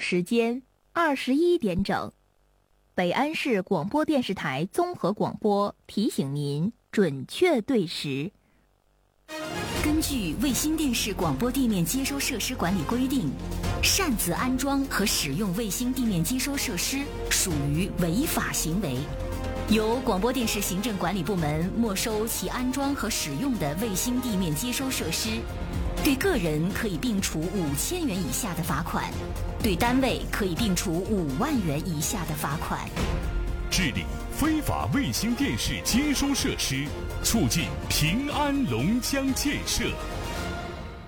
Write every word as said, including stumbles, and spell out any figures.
时间二十一点整，北安市广播电视台综合广播提醒您准确对时。 根据卫星电视广播地面接收设施管理规定，擅自安装和使用卫星地面接收设施属于违法行为，由广播电视行政管理部门没收其安装和使用的卫星地面接收设施，对个人可以并处五千元以下的罚款，对单位可以并处五万元以下的罚款。 治理非法卫星电视接收设施，促进平安龙江建设。